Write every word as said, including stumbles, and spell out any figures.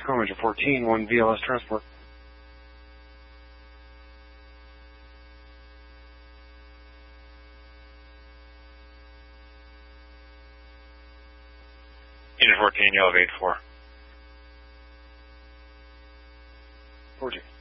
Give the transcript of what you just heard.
Tacoma Ranger fourteen, one V L S transport. Unit fourteen, you elevate four. fourteen.